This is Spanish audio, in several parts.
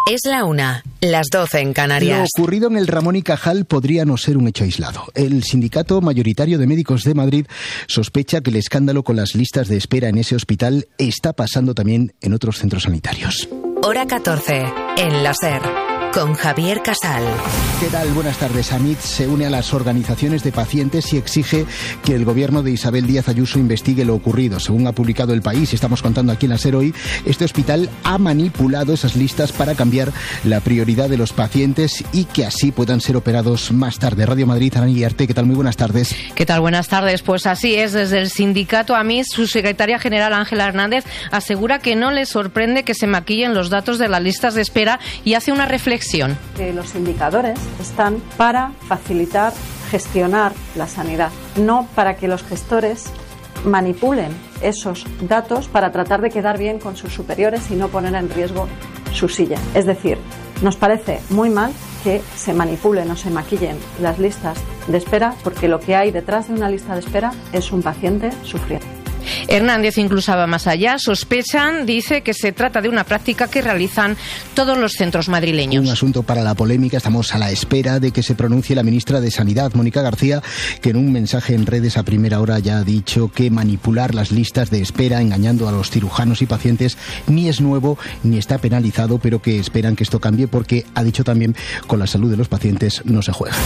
Es la 1, las 12 en Canarias. Lo ocurrido en el Ramón y Cajal podría no ser un hecho aislado. El sindicato mayoritario de médicos de Madrid sospecha que el escándalo con las listas de espera en ese hospital está pasando también en otros centros sanitarios. Hora 14, en la SER, con Javier Casal. ¿Qué tal? Buenas tardes. AMIT se une a las organizaciones de pacientes y exige que el gobierno de Isabel Díaz Ayuso investigue lo ocurrido. Según ha publicado El País, estamos contando aquí en la SER hoy, este hospital ha manipulado esas listas para cambiar la prioridad de los pacientes y que así puedan ser operados más tarde. Radio Madrid, Ana Guillarte, ¿qué tal? Muy buenas tardes. ¿Qué tal? Buenas tardes. Pues así es, desde el sindicato AMIT, su secretaria general Ángela Hernández asegura que no le sorprende que se maquillen los datos de las listas de espera y hace una reflexión. Los indicadores están para facilitar, gestionar la sanidad, no para que los gestores manipulen esos datos para tratar de quedar bien con sus superiores y no poner en riesgo su silla. Es decir, nos parece muy mal que se manipulen o se maquillen las listas de espera, porque lo que hay detrás de una lista de espera es un paciente sufriendo. Hernández incluso va más allá. Sospechan, dice, que se trata de una práctica que realizan todos los centros madrileños. Un asunto para la polémica. Estamos a la espera de que se pronuncie la ministra de Sanidad, Mónica García, que en un mensaje en redes a primera hora ya ha dicho que manipular las listas de espera engañando a los cirujanos y pacientes ni es nuevo ni está penalizado, pero que esperan que esto cambie porque, ha dicho también, con la salud de los pacientes no se juega.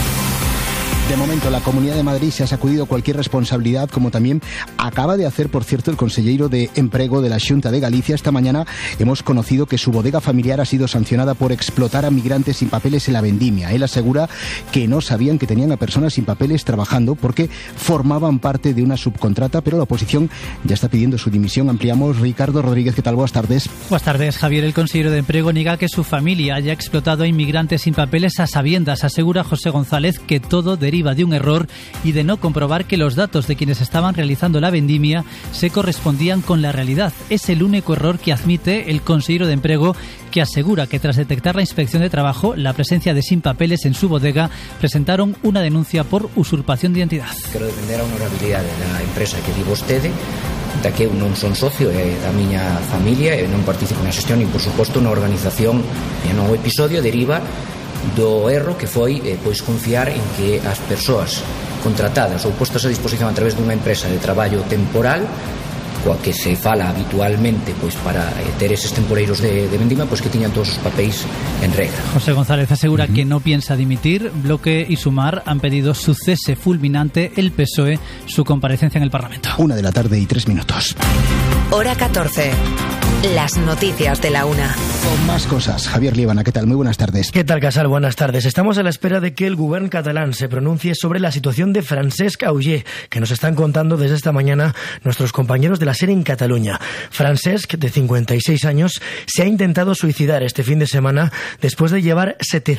De momento, la Comunidad de Madrid se ha sacudido cualquier responsabilidad, como también acaba de hacer, por cierto, el conselleiro de Emprego de la Xunta de Galicia. Esta mañana hemos conocido que su bodega familiar ha sido sancionada por explotar a migrantes sin papeles en la vendimia. Él asegura que no sabían que tenían a personas sin papeles trabajando porque formaban parte de una subcontrata, pero la oposición ya está pidiendo su dimisión. Ampliamos. Ricardo Rodríguez, ¿qué tal? Buenas tardes. Buenas tardes, Javier. El consejero de Emprego niega que su familia haya explotado a inmigrantes sin papeles a sabiendas. Asegura José González que todo deriva de un error y de no comprobar que los datos de quienes estaban realizando la vendimia se correspondían con la realidad. Es el único error que admite el consejero de Emprego, que asegura que tras detectar la Inspección de Trabajo la presencia de sin papeles en su bodega, presentaron una denuncia por usurpación de identidad. Quero defender a honorabilidade da empresa que di vostede, da que eu non son socio, é da miña familia, e non participo na xestión e, por suposto, na organización. E no episodio deriva do erro que foi pois confiar en que as persoas contratadas ou postas a disposición a través dunha empresa de traballo temporal, coa que se fala habitualmente pois para ter eses temporeiros de vendima, pois que tiñan todos os papéis en regla. José González asegura que no piensa dimitir. Bloque y Sumar han pedido su cese fulminante, el PSOE su comparecencia en el Parlamento. 1 de la tarde y 3 minutos. Hora 14. Las noticias de la 1. Con más cosas. Javier Líbana, ¿qué tal? Muy buenas tardes. ¿Qué tal, Casal? Buenas tardes. Estamos a la espera de que el gobierno catalán se pronuncie sobre la situación de Francesc Auger, que nos están contando desde esta mañana nuestros compañeros de la SER en Cataluña. Francesc, de 56 años, se ha intentado suicidar este fin de semana después de llevar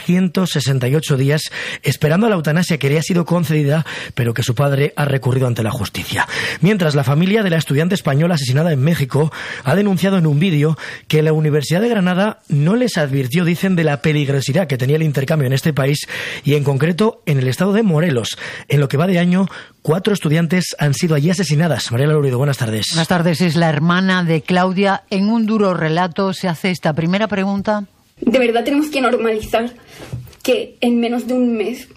768 días esperando a la eutanasia que le ha sido concedida, pero que su padre ha recurrido ante la justicia. Mientras, la familia de la estudiante española asesinada en México ha denunciado en un vídeo que la Universidad de Granada no les advirtió, dicen, de la peligrosidad que tenía el intercambio en este país y en concreto en el estado de Morelos. En lo que va de año, 4 estudiantes han sido allí asesinadas. Mariela Lourido, buenas tardes. Buenas tardes. Es la hermana de Claudia. En un duro relato se hace esta primera pregunta. De verdad tenemos que normalizar que en menos de un mes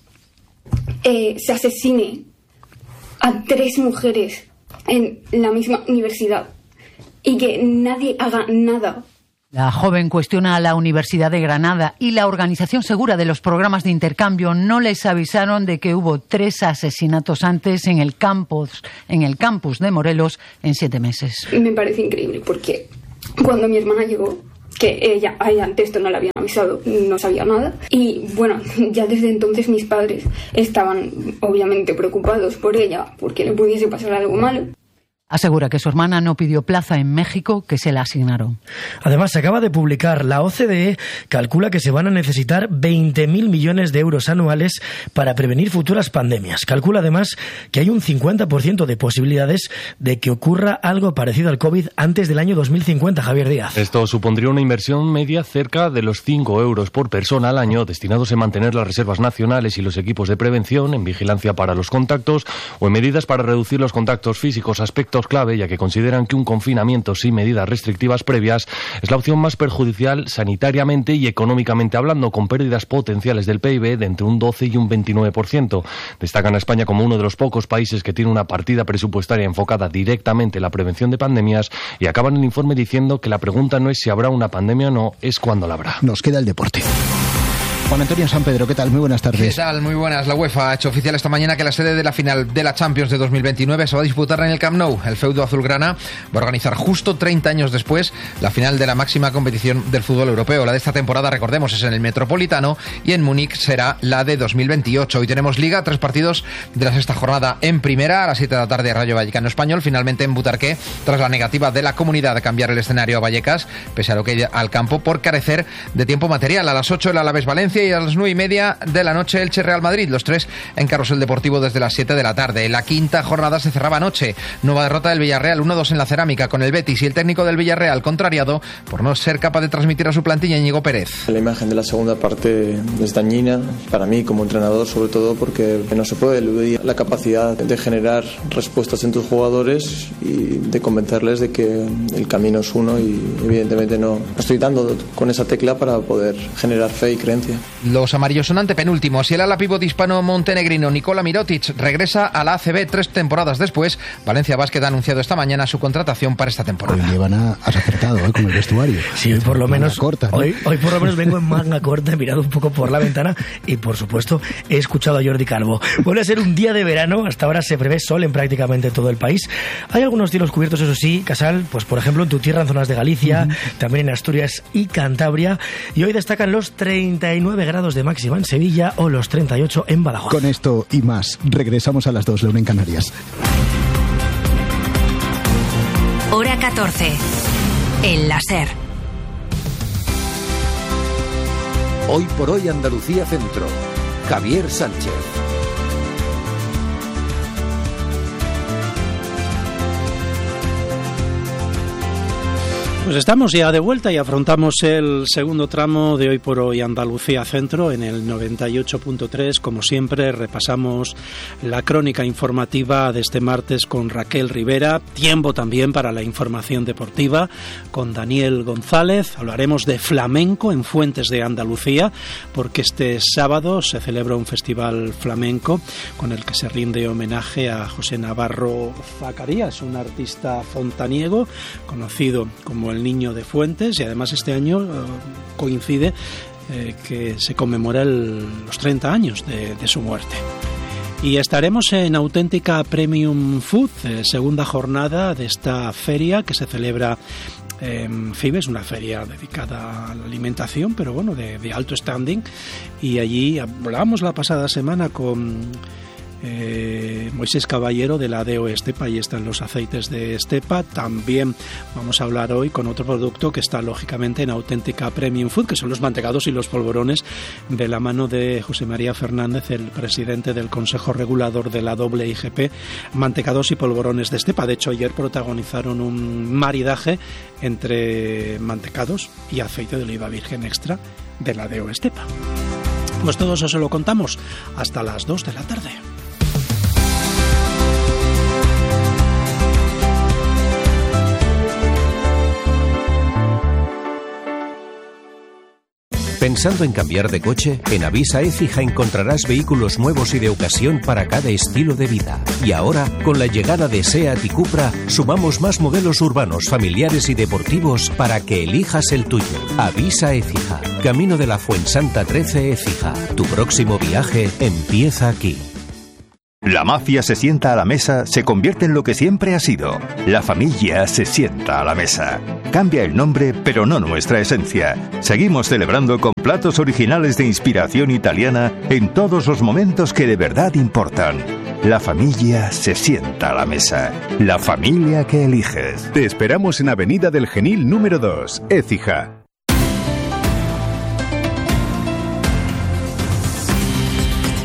se asesine a 3 mujeres en la misma universidad y que nadie haga nada. La joven cuestiona a la Universidad de Granada y la Organización Segura de los Programas de Intercambio. No les avisaron de que hubo 3 asesinatos antes en el campus de Morelos en 7 meses. Me parece increíble porque cuando mi hermana llegó, que ella antes esto no le habían avisado, no sabía nada. Y bueno, ya desde entonces mis padres estaban obviamente preocupados por ella porque le pudiese pasar algo malo. Asegura que su hermana no pidió plaza en México, que se la asignaron. Además, se acaba de publicar, la OCDE calcula que se van a necesitar 20.000 millones de euros anuales para prevenir futuras pandemias. Calcula además que hay un 50% de posibilidades de que ocurra algo parecido al COVID antes del año 2050, Javier Díaz. Esto supondría una inversión media cerca de los 5 euros por persona al año, destinados en mantener las reservas nacionales y los equipos de prevención, en vigilancia para los contactos o en medidas para reducir los contactos físicos, aspectos expertos clave, ya que consideran que un confinamiento sin medidas restrictivas previas es la opción más perjudicial sanitariamente y económicamente hablando, con pérdidas potenciales del PIB de entre un 12 y un 29%. Destacan a España como uno de los pocos países que tiene una partida presupuestaria enfocada directamente en la prevención de pandemias, y acaban el informe diciendo que la pregunta no es si habrá una pandemia o no, es cuándo la habrá. Nos queda el deporte. Juan Antonio San Pedro, ¿qué tal? Muy buenas tardes. ¿Qué tal? Muy buenas. La UEFA ha hecho oficial esta mañana que la sede de la final de la Champions de 2029 se va a disputar en el Camp Nou. El feudo azulgrana va a organizar justo 30 años después la final de la máxima competición del fútbol europeo. La de esta temporada, recordemos, es en el Metropolitano, y en Múnich será la de 2028. Hoy tenemos Liga, 3 partidos de la sexta jornada en primera. A las 7 de la tarde, Rayo Vallecano Español, finalmente en Butarque, tras la negativa de la comunidad de cambiar el escenario a Vallecas, pese a lo que hay al campo, por carecer de tiempo material. A las 8 el Alavés Valencia, y a las 9:30 de la noche Elche Real Madrid, los 3 en Carrusel Deportivo desde las 7 de la tarde. La quinta jornada se cerraba anoche. Nueva derrota del Villarreal, 1-2 en la Cerámica con el Betis, y el técnico del Villarreal contrariado por no ser capaz de transmitir a su plantilla, Íñigo Pérez. La imagen de la segunda parte es dañina para mí como entrenador, sobre todo porque no se puede eludir la capacidad de generar respuestas en tus jugadores y de convencerles de que el camino es uno, y evidentemente no estoy dando con esa tecla para poder generar fe y creencia. Los amarillos son antepenúltimos, y el ala pívot hispano-montenegrino Nikola Mirotic regresa a la ACB 3 temporadas después. Valencia Basket ha anunciado esta mañana su contratación para esta temporada. Hoy llevan acertado con el vestuario. Sí, hoy por lo menos corta, ¿no? hoy por lo menos vengo en manga corta, he mirado un poco por la ventana y por supuesto he escuchado a Jordi Calvo. Vuelve a ser un día de verano, hasta ahora se prevé sol en prácticamente todo el país. Hay algunos cielos cubiertos, eso sí, Casal, pues por ejemplo en tu tierra, en zonas de Galicia, también en Asturias y Cantabria, y hoy destacan los 39 grados de máxima en Sevilla o los 38 en Badajoz. Con esto y más, regresamos a las 2, la 1 en Canarias. Hora 14. En la SER. Hoy por hoy Andalucía Centro. Javier Sánchez. Pues estamos ya de vuelta y afrontamos el segundo tramo de Hoy por Hoy Andalucía Centro en el 98.3. Como siempre, repasamos la crónica informativa de este martes con Raquel Rivera. Tiempo también para la información deportiva con Daniel González. Hablaremos de flamenco en Fuentes de Andalucía, porque este sábado se celebra un festival flamenco con el que se rinde homenaje a José Navarro Zacarías, un artista fontaniego conocido como el Niño de Fuentes, y además este año coincide que se conmemora los 30 años de su muerte. Y estaremos en Auténtica Premium Food, segunda jornada de esta feria que se celebra en FIBE. Es una feria dedicada a la alimentación, pero bueno, de alto standing, y allí hablábamos la pasada semana con Moisés Caballero de la DO Estepa. Ahí están los aceites de Estepa. También vamos a hablar hoy con otro producto que está lógicamente en Auténtica Premium Food, que son los mantecados y los polvorones, de la mano de José María Fernández, el presidente del Consejo Regulador de la IGP. Mantecados y polvorones de Estepa. De hecho, ayer protagonizaron un maridaje entre mantecados y aceite de oliva virgen extra de la DO Estepa. Pues todo eso se lo contamos hasta las 2 de la tarde. ¿Pensando en cambiar de coche? En Avisa Écija encontrarás vehículos nuevos y de ocasión para cada estilo de vida. Y ahora, con la llegada de SEAT y Cupra, sumamos más modelos urbanos, familiares y deportivos para que elijas el tuyo. Avisa Écija, Camino de la Fuensanta 13 Écija. Tu próximo viaje empieza aquí. La mafia se sienta a la mesa, se convierte en lo que siempre ha sido. La familia se sienta a la mesa. Cambia el nombre, pero no nuestra esencia. Seguimos celebrando con platos originales de inspiración italiana en todos los momentos que de verdad importan. La familia se sienta a la mesa. La familia que eliges. Te esperamos en Avenida del Genil número 2, Écija.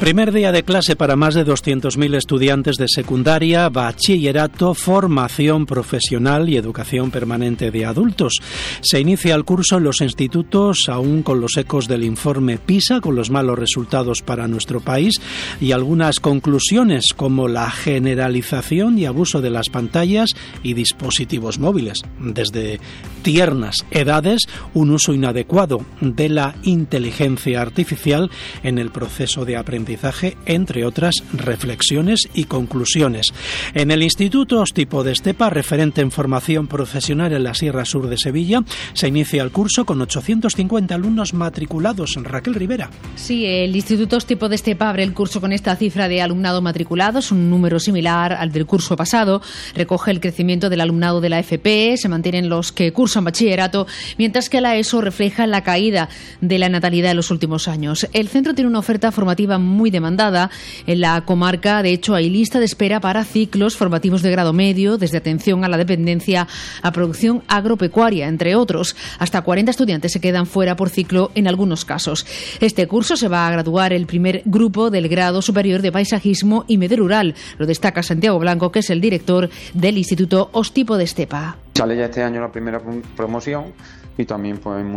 Primer día de clase para más de 200.000 estudiantes de secundaria, bachillerato, formación profesional y educación permanente de adultos. Se inicia el curso en los institutos, aún con los ecos del informe PISA, con los malos resultados para nuestro país y algunas conclusiones como la generalización y abuso de las pantallas y dispositivos móviles. Desde tiernas edades, un uso inadecuado de la inteligencia artificial en el proceso de aprendizaje, entre otras reflexiones y conclusiones. En el Instituto Ostipo de Estepa, referente en formación profesional en la Sierra Sur de Sevilla, se inicia el curso con 850 alumnos matriculados. Raquel Rivera. Sí, el Instituto Ostipo de Estepa abre el curso con esta cifra de alumnado matriculado, es un número similar al del curso pasado, recoge el crecimiento del alumnado de la FP, se mantienen los que cursan bachillerato, mientras que la ESO refleja la caída de la natalidad en los últimos años. El centro tiene una oferta formativa muy demandada. En la comarca, de hecho, hay lista de espera para ciclos formativos de grado medio, desde atención a la dependencia a producción agropecuaria, entre otros. Hasta 40 estudiantes se quedan fuera por ciclo en algunos casos. Este curso se va a graduar el primer grupo del grado superior de paisajismo y medio rural. Lo destaca Santiago Blanco, que es el director del Instituto Ostipo de Estepa. Sale ya este año la primera promoción y también pues hay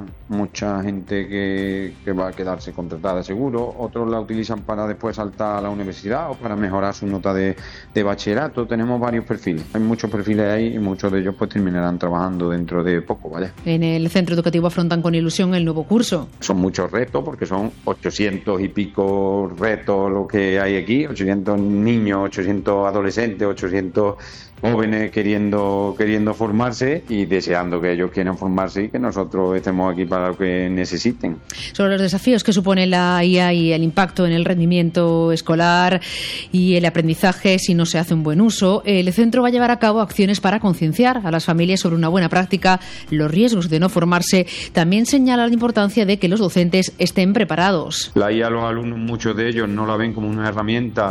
mucha gente que va a quedarse contratada seguro. Otros la utilizan para después saltar a la universidad o para mejorar su nota de bachillerato. Tenemos varios perfiles, hay muchos perfiles ahí y muchos de ellos pues terminarán trabajando dentro de poco, ¿vale? En el centro educativo afrontan con ilusión el nuevo curso. Son muchos retos porque son 800 y pico retos lo que hay aquí, 800 niños, 800 adolescentes, 800 jóvenes queriendo formarse y deseando que ellos quieran formarse y que nosotros estemos aquí para lo que necesiten. Sobre los desafíos que supone la IA y el impacto en el rendimiento escolar y el aprendizaje si no se hace un buen uso, el centro va a llevar a cabo acciones para concienciar a las familias sobre una buena práctica, los riesgos de no formarse. También señala la importancia de que los docentes estén preparados. La IA, los alumnos, muchos de ellos no la ven como una herramienta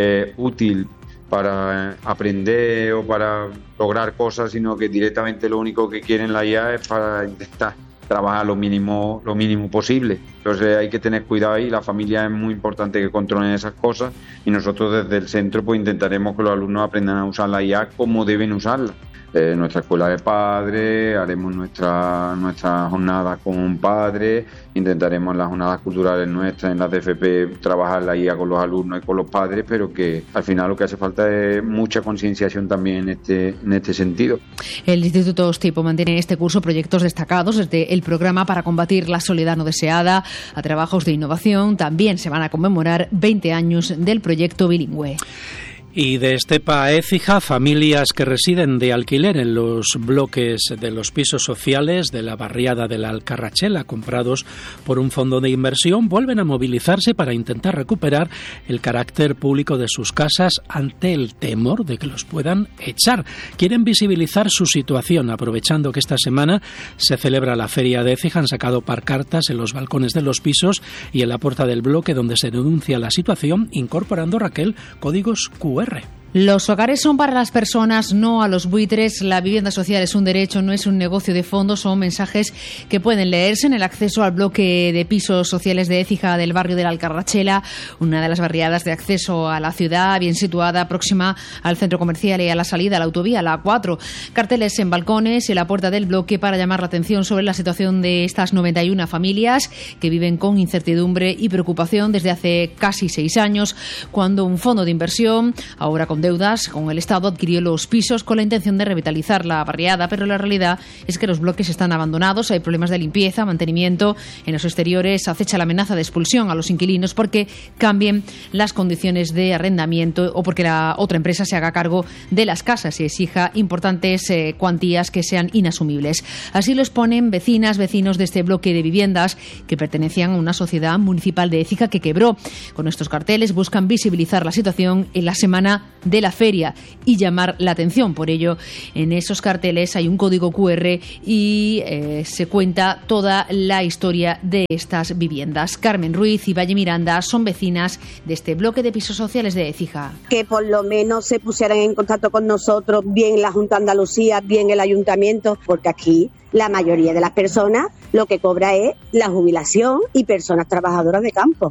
útil para aprender o para lograr cosas, sino que directamente lo único que quieren la IA es para intentar trabajar lo mínimo posible. Entonces hay que tener cuidado ahí, la familia es muy importante que controlen esas cosas y nosotros desde el centro pues intentaremos que los alumnos aprendan a usar la IA como deben usarla. Nuestra escuela de padres, haremos nuestra jornada con padres, intentaremos en las jornadas culturales nuestras, en las DFP, trabajar la IA con los alumnos y con los padres, pero que al final lo que hace falta es mucha concienciación también en este sentido. El Instituto Ostipo mantiene en este curso proyectos destacados, desde el programa para combatir la soledad no deseada a trabajos de innovación. También se van a conmemorar 20 años del proyecto bilingüe. Y de Estepa a Écija, familias que residen de alquiler en los bloques de los pisos sociales de la barriada de la Alcarrachela, comprados por un fondo de inversión, vuelven a movilizarse para intentar recuperar el carácter público de sus casas ante el temor de que los puedan echar. Quieren visibilizar su situación, aprovechando que esta semana se celebra la Feria de Écija. Han sacado pancartas en los balcones de los pisos y en la puerta del bloque donde se denuncia la situación, incorporando, Raquel, códigos QR. Los hogares son para las personas, no a los buitres. La vivienda social es un derecho, no es un negocio de fondo. Son mensajes que pueden leerse en el acceso al bloque de pisos sociales de Écija del barrio de la Alcarrachela, una de las barriadas de acceso a la ciudad, bien situada, próxima al centro comercial y a la salida a la autovía, la A4. Carteles en balcones y en la puerta del bloque para llamar la atención sobre la situación de estas 91 familias que viven con incertidumbre y preocupación desde hace casi 6 años, cuando un fondo de inversión, ahora con deudas con el Estado, adquirió los pisos con la intención de revitalizar la barriada, pero la realidad es que los bloques están abandonados, hay problemas de limpieza, mantenimiento, en los exteriores acecha la amenaza de expulsión a los inquilinos porque cambien las condiciones de arrendamiento o porque la otra empresa se haga cargo de las casas y exija importantes cuantías que sean inasumibles. Así lo exponen vecinos de este bloque de viviendas que pertenecían a una sociedad municipal de Écija que quebró. Con estos carteles buscan visibilizar la situación en la semana de la feria y llamar la atención. Por ello, en esos carteles hay un código QR y se cuenta toda la historia de estas viviendas. Carmen Ruiz y Valle Miranda son vecinas de este bloque de pisos sociales de Écija. Que por lo menos se pusieran en contacto con nosotros, bien la Junta de Andalucía, bien el Ayuntamiento, porque aquí la mayoría de las personas lo que cobra es la jubilación y personas trabajadoras de campo.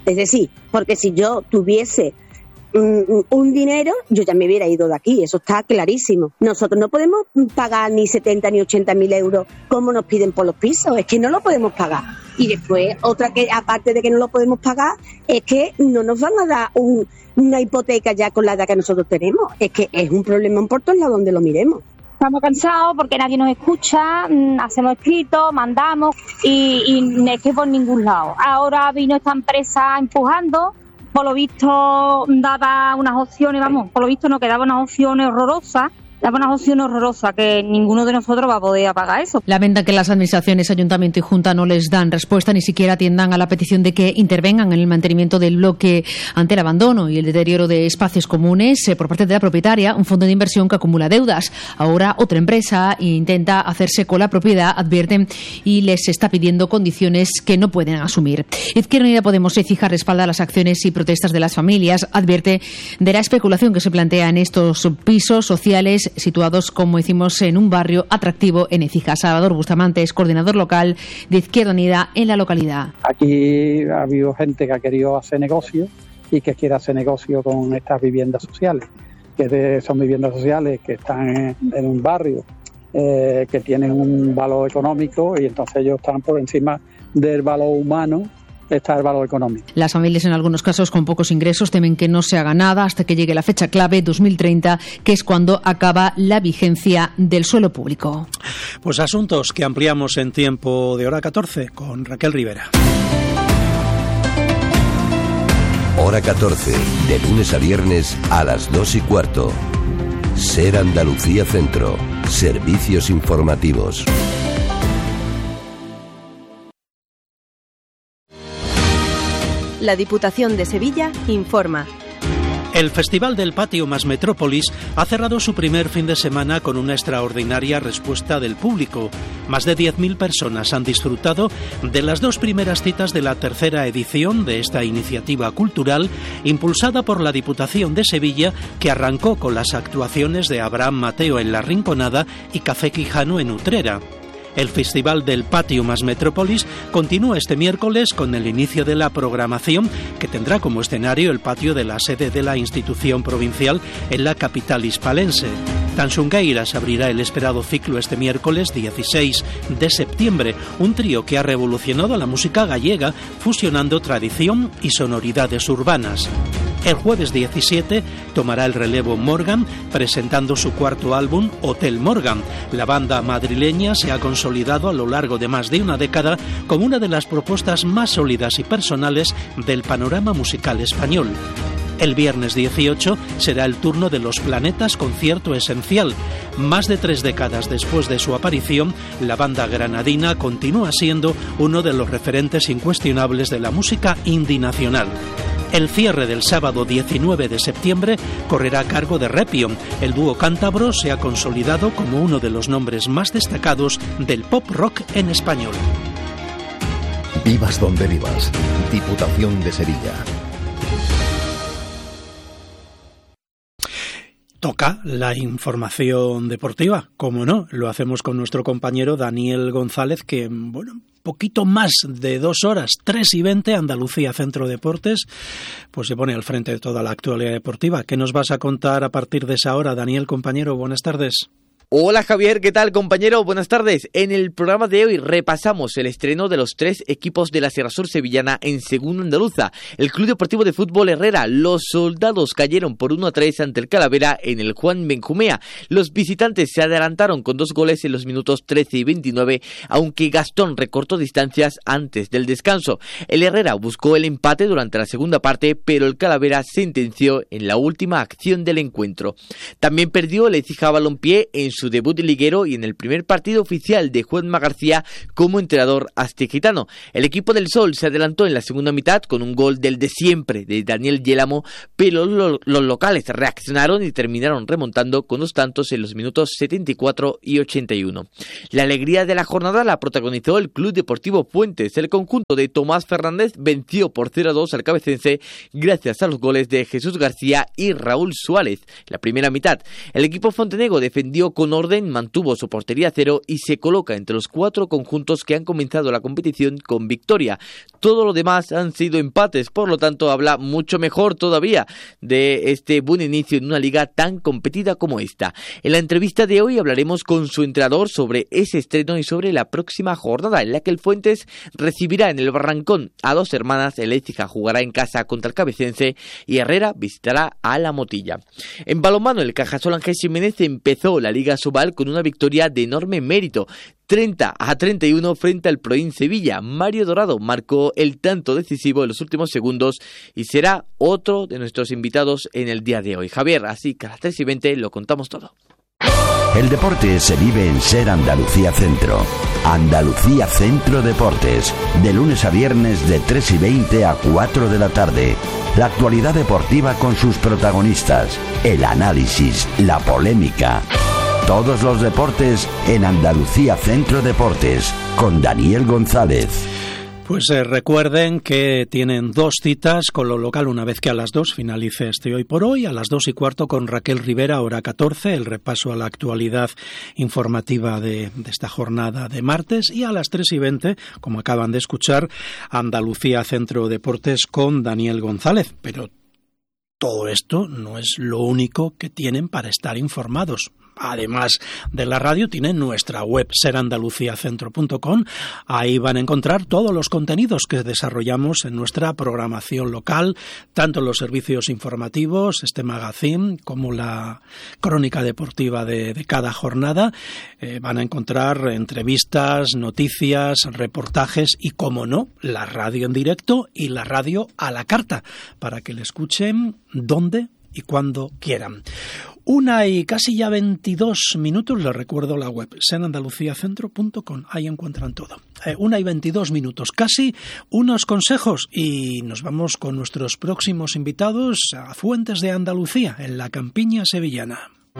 Es decir, porque si yo tuviese un dinero, yo ya me hubiera ido de aquí, eso está clarísimo. Nosotros no podemos pagar ni 70 ni 80 mil euros como nos piden por los pisos, es que no lo podemos pagar. Y después, otra que aparte de que no lo podemos pagar, es que no nos van a dar una hipoteca ya con la edad que nosotros tenemos. Es que es un problema por todos lados donde lo miremos. Estamos cansados porque nadie nos escucha, hacemos escritos, mandamos y es que por ningún lado. Ahora vino esta empresa empujando, por lo visto daba unas opciones, por lo visto no, que daba unas opciones horrorosas. Daba una opción horrorosa que ninguno de nosotros va a poder pagar eso. Lamentan que las administraciones, ayuntamiento y junta no les dan respuesta, ni siquiera atiendan a la petición de que intervengan en el mantenimiento del bloque ante el abandono y el deterioro de espacios comunes por parte de la propietaria, un fondo de inversión que acumula deudas. Ahora otra empresa intenta hacerse con la propiedad, advierten, y les está pidiendo condiciones que no pueden asumir. Izquierda Unida Podemos Écija respalda las acciones y protestas de las familias, advierte de la especulación que se plantea en estos pisos sociales situados, como decimos, en un barrio atractivo en Écija. Salvador Bustamante es coordinador local de Izquierda Unida en la localidad. Aquí ha habido gente que ha querido hacer negocio y que quiere hacer negocio con estas viviendas sociales, son viviendas sociales que están en un barrio que tienen un valor económico y entonces ellos están por encima del valor humano. Está el valor económico. Las familias, en algunos casos con pocos ingresos, temen que no se haga nada hasta que llegue la fecha clave, 2030, que es cuando acaba la vigencia del suelo público. Pues asuntos que ampliamos en tiempo de hora 14 con Raquel Rivera. Hora 14, de lunes a viernes a las 2:15. SER Andalucía Centro, servicios informativos. La Diputación de Sevilla informa. El Festival del Patio más Metrópolis ha cerrado su primer fin de semana con una extraordinaria respuesta del público. Más de 10.000 personas han disfrutado de las dos primeras citas de la tercera edición de esta iniciativa cultural impulsada por la Diputación de Sevilla, que arrancó con las actuaciones de Abraham Mateo en La Rinconada y Café Quijano en Utrera. El Festival del Patio más Metrópolis continúa este miércoles con el inicio de la programación, que tendrá como escenario el patio de la sede de la institución provincial en la capital hispalense. Tanxungueiras abrirá el esperado ciclo este miércoles 16 de septiembre, un trío que ha revolucionado la música gallega fusionando tradición y sonoridades urbanas. El jueves 17 tomará el relevo Morgan, presentando su cuarto álbum, Hotel Morgan. La banda madrileña se ha consolidado a lo largo de más de una década como una de las propuestas más sólidas y personales del panorama musical español. El viernes 18 será el turno de Los Planetas, concierto esencial. Más de 3 décadas después de su aparición, la banda granadina continúa siendo uno de los referentes incuestionables de la música indie nacional. El cierre del sábado 19 de septiembre correrá a cargo de Repion. El dúo cántabro se ha consolidado como uno de los nombres más destacados del pop rock en español. Vivas donde vivas. Diputación de Sevilla. Toca la información deportiva, como no, lo hacemos con nuestro compañero Daniel González, que, poquito más de 2 horas, 3:20, Andalucía Centro Deportes, pues se pone al frente de toda la actualidad deportiva. ¿Qué nos vas a contar a partir de esa hora, Daniel, compañero? Buenas tardes. Hola Javier, ¿qué tal compañero? Buenas tardes. En el programa de hoy repasamos el estreno de los 3 equipos de la Sierra Sur sevillana en Segunda Andaluza. El Club Deportivo de Fútbol Herrera, los Soldados cayeron por 1-3 ante el Calavera en el Juan Benjumea. Los visitantes se adelantaron con 2 goles en los minutos 13 y 29, aunque Gastón recortó distancias antes del descanso. El Herrera buscó el empate durante la segunda parte, pero el Calavera sentenció en la última acción del encuentro. También perdió el Écija Balompié en su debut liguero y en el primer partido oficial de Juanma García como entrenador aztecitano. El equipo del Sol se adelantó en la segunda mitad con un gol del de siempre de Daniel Yélamo, pero los locales reaccionaron y terminaron remontando con 2 tantos en los minutos 74 y 81. La alegría de la jornada la protagonizó el Club Deportivo Fuentes. El conjunto de Tomás Fernández venció por 0-2 al cabecense gracias a los goles de Jesús García y Raúl Suárez. La primera mitad, el equipo fontenego defendió con con orden, mantuvo su portería a cero y se coloca entre los 4 conjuntos que han comenzado la competición con victoria. Todo lo demás han sido empates, por lo tanto habla mucho mejor todavía de este buen inicio en una liga tan competida como esta. En la entrevista de hoy hablaremos con su entrenador sobre ese estreno y sobre la próxima jornada en la que el Fuentes recibirá en el Barrancón a Dos Hermanas, el Écija jugará en casa contra el Cabecense y Herrera visitará a la Motilla. En balonmano, el Cajasol Ángel Jiménez empezó la Liga Sobal con una victoria de enorme mérito, 30-31 frente al Proin Sevilla. Mario Dorado marcó el tanto decisivo en los últimos segundos y será otro de nuestros invitados en el día de hoy. Javier, así que a las 3:20 lo contamos todo. El deporte se vive en Ser Andalucía Centro. Andalucía Centro Deportes, de lunes a viernes de 3:20 a 4 de la tarde. La actualidad deportiva con sus protagonistas, el análisis, la polémica. Todos los deportes en Andalucía Centro Deportes, con Daniel González. Pues recuerden que tienen 2 citas con lo local una vez que a las 2 finalice este Hoy por Hoy, a las 2:15 con Raquel Rivera, hora 14, el repaso a la actualidad informativa de esta jornada de martes, y a las 3:20, como acaban de escuchar, Andalucía Centro Deportes con Daniel González. Pero todo esto no es lo único que tienen para estar informados. Además de la radio, tienen nuestra web serandaluciacentro.com. Ahí van a encontrar todos los contenidos que desarrollamos en nuestra programación local, tanto los servicios informativos, este magazine, como la crónica deportiva de cada jornada. Van a encontrar entrevistas, noticias, reportajes y, como no, la radio en directo y la radio a la carta, para que le escuchen donde y cuando quieran. 1:22, les recuerdo la web, serandaluciacentro.com, ahí encuentran todo. 1:22, casi unos consejos, y nos vamos con nuestros próximos invitados a Fuentes de Andalucía, en la campiña sevillana.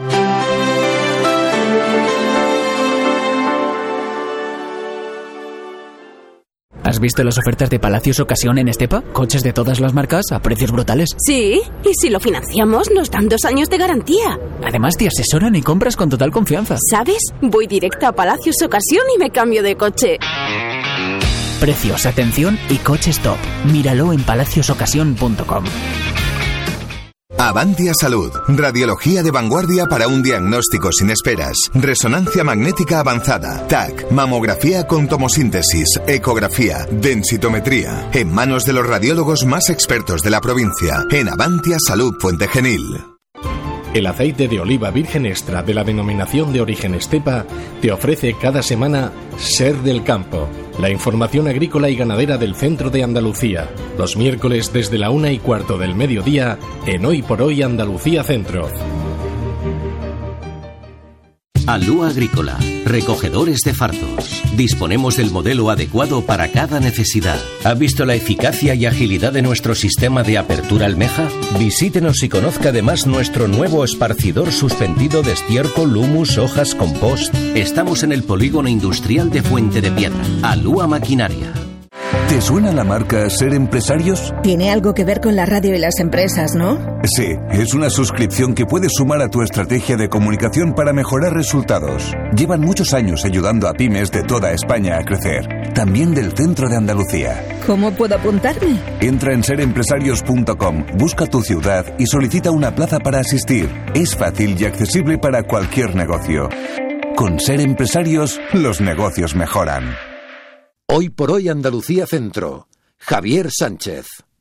¿Has visto las ofertas de Palacios Ocasión en Estepa? Coches de todas las marcas a precios brutales. Sí, y si lo financiamos nos dan 2 años de garantía. Además te asesoran y compras con total confianza. ¿Sabes? Voy directa a Palacios Ocasión y me cambio de coche. Precios, atención y coches top. Míralo en palaciosocasión.com. Avantia Salud. Radiología de vanguardia para un diagnóstico sin esperas. Resonancia magnética avanzada. TAC. Mamografía con tomosíntesis. Ecografía. Densitometría. En manos de los radiólogos más expertos de la provincia. En Avantia Salud Puente Genil. El aceite de oliva virgen extra de la denominación de origen Estepa te ofrece cada semana Ser del Campo, la información agrícola y ganadera del centro de Andalucía, los miércoles desde la 1:15 del mediodía en Hoy por Hoy Andalucía Centro. Alúa Agrícola, recogedores de fardos. Disponemos del modelo adecuado para cada necesidad. ¿Ha visto la eficacia y agilidad de nuestro sistema de apertura almeja? Visítenos y conozca además nuestro nuevo esparcidor suspendido de estiércol, humus, hojas, compost. Estamos en el polígono industrial de Fuente de Piedra. Alúa Maquinaria. ¿Te suena la marca Ser Empresarios? Tiene algo que ver con la radio y las empresas, ¿no? Sí, es una suscripción que puedes sumar a tu estrategia de comunicación para mejorar resultados. Llevan muchos años ayudando a pymes de toda España a crecer, también del centro de Andalucía. ¿Cómo puedo apuntarme? Entra en serempresarios.com, busca tu ciudad y solicita una plaza para asistir. Es fácil y accesible para cualquier negocio. Con Ser Empresarios, los negocios mejoran. Hoy por Hoy Andalucía Centro. Javier Sánchez.